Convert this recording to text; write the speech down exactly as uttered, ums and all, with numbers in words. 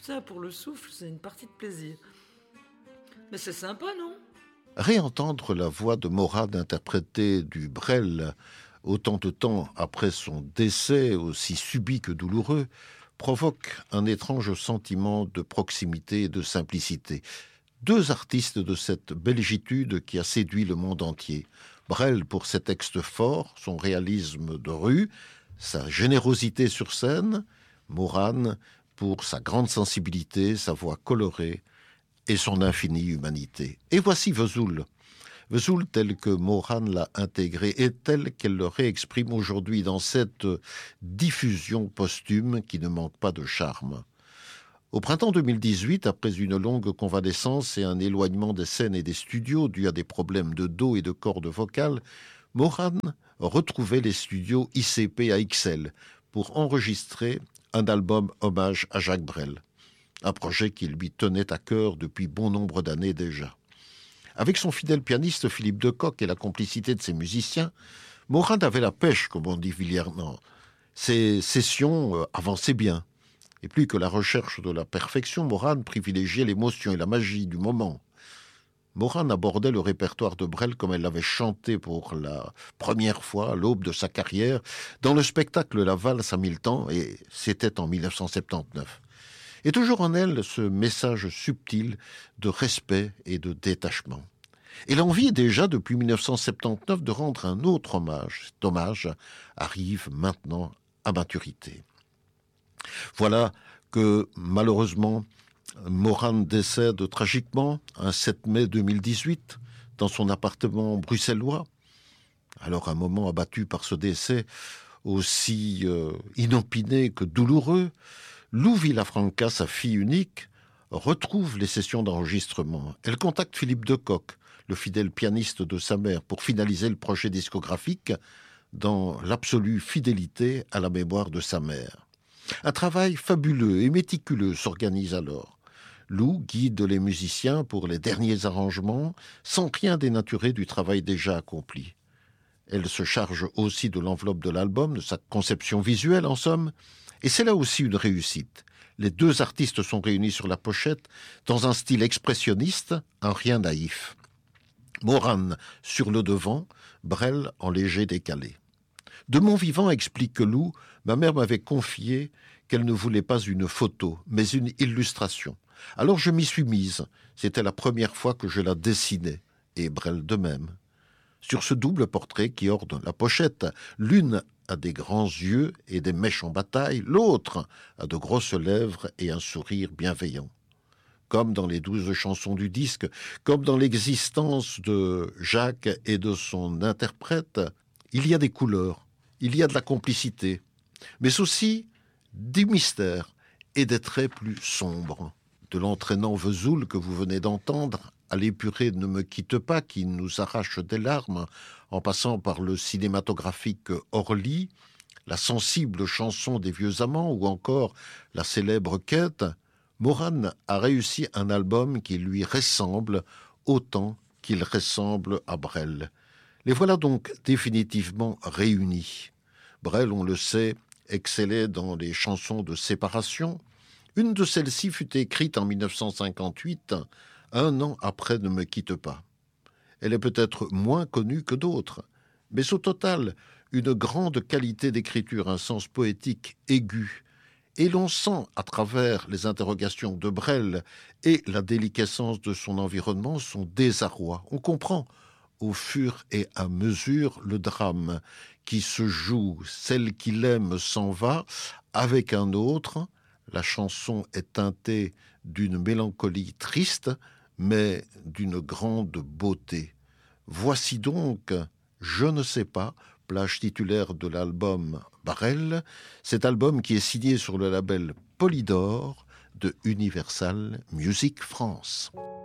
Ça, pour le souffle, c'est une partie de plaisir. Mais c'est sympa, non? Réentendre la voix de Morane interprétée du Brel autant de temps après son décès, aussi subit que douloureux, provoque un étrange sentiment de proximité et de simplicité. Deux artistes de cette belgitude qui a séduit le monde entier. Brel pour ses textes forts, son réalisme de rue, sa générosité sur scène, Morane pour sa grande sensibilité, sa voix colorée et son infinie humanité. Et voici Vesoul. Vesoul tel que Morane l'a intégré et tel qu'elle le réexprime aujourd'hui dans cette diffusion posthume qui ne manque pas de charme. Au printemps deux mille dix-huit, après une longue convalescence et un éloignement des scènes et des studios dû à des problèmes de dos et de cordes vocales, Morane retrouvait les studios I C P à Ixelles pour enregistrer un album hommage à Jacques Brel, un projet qui lui tenait à cœur depuis bon nombre d'années déjà. Avec son fidèle pianiste Philippe Decoq et la complicité de ses musiciens, Morane avait la pêche, comme on dit vulgairement. Ses sessions avançaient bien. Et plus que la recherche de la perfection, Morane privilégiait l'émotion et la magie du moment. Morane abordait le répertoire de Brel comme elle l'avait chanté pour la première fois à l'aube de sa carrière dans le spectacle La Valse à mille temps, et c'était en mille neuf cent soixante-dix-neuf. Et toujours en elle ce message subtil de respect et de détachement. Et l'envie déjà depuis mille neuf cent soixante-dix-neuf de rendre un autre hommage. Cet hommage arrive maintenant à maturité. Voilà que malheureusement Morane décède tragiquement un sept mai deux mille dix-huit dans son appartement bruxellois. Alors un moment abattu par ce décès aussi euh, inopiné que douloureux, Lou Villafranca, sa fille unique, retrouve les sessions d'enregistrement. Elle contacte Philippe Decoq, le fidèle pianiste de sa mère, pour finaliser le projet discographique dans l'absolue fidélité à la mémoire de sa mère. Un travail fabuleux et méticuleux s'organise alors. Lou guide les musiciens pour les derniers arrangements, sans rien dénaturer du travail déjà accompli. Elle se charge aussi de l'enveloppe de l'album, de sa conception visuelle en somme, et c'est là aussi une réussite. Les deux artistes sont réunis sur la pochette dans un style expressionniste, un rien naïf. Morane sur le devant, Brel en léger décalé. De mon vivant, explique Lou, ma mère m'avait confié qu'elle ne voulait pas une photo, mais une illustration. Alors je m'y suis mise. C'était la première fois que je la dessinais, et Brel de même. Sur ce double portrait qui orne la pochette, l'une a des grands yeux et des mèches en bataille, l'autre a de grosses lèvres et un sourire bienveillant. Comme dans les douze chansons du disque, comme dans l'existence de Jacques et de son interprète, il y a des couleurs, il y a de la complicité, mais aussi du mystère et des traits plus sombres. De l'entraînant Vesoul que vous venez d'entendre, à l'épuré Ne me quitte pas, qui nous arrache des larmes, en passant par le cinématographique Orly, la sensible chanson des vieux amants ou encore la célèbre Quête, Morane a réussi un album qui lui ressemble autant qu'il ressemble à Brel. Les voilà donc définitivement réunis. Brel, on le sait, excellait dans les chansons de séparation. Une de celles-ci fut écrite en mille neuf cent cinquante-huit, un an après Ne me quitte pas. Elle est peut-être moins connue que d'autres, mais au total, une grande qualité d'écriture, un sens poétique aigu. Et l'on sent, à travers les interrogations de Brel et la déliquescence de son environnement, son désarroi. On comprend au fur et à mesure le drame qui se joue. Celle qu'il aime s'en va avec un autre. La chanson est teintée d'une mélancolie triste, mais d'une grande beauté. Voici donc Je ne sais pas, plage titulaire de l'album Brel, cet album qui est signé sur le label Polydor de Universal Music France.